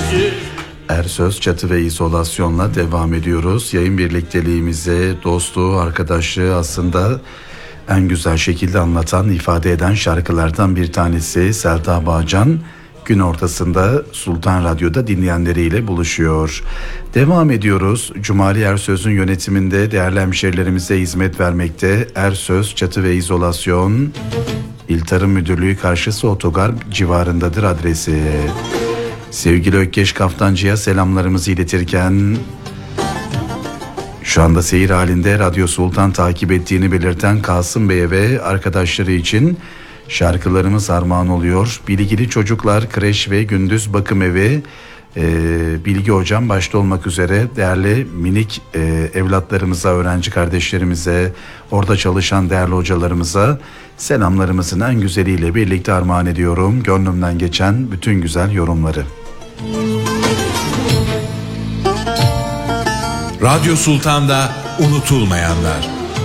Ersöz Çatı ve İzolasyon'la devam ediyoruz. Yayın birlikteliğimize, dostluğu, arkadaşlığı aslında en güzel şekilde anlatan, ifade eden şarkılardan bir tanesi Selda Bağcan. Gün ortasında Sultan Radyo'da dinleyenleriyle buluşuyor. Devam ediyoruz. Cumali Ersöz'ün yönetiminde değerli hemşerilerimize hizmet vermekte. Ersöz Çatı ve İzolasyon, İl Tarım Müdürlüğü karşısı otogar civarındadır adresi. Sevgili Ökkeş Kaftancı'ya selamlarımızı iletirken şu anda seyir halinde Radyo Sultan takip ettiğini belirten Kasım Bey'e ve arkadaşları için şarkılarımız armağan oluyor. Bilgili Çocuklar Kreş ve Gündüz Bakım Evi, Bilgi Hocam başta olmak üzere değerli minik evlatlarımıza, öğrenci kardeşlerimize, orada çalışan değerli hocalarımıza selamlarımızın en güzeliyle birlikte armağan ediyorum. Gönlümden geçen bütün güzel yorumları. Radyo Sultan'da unutulmayanlar.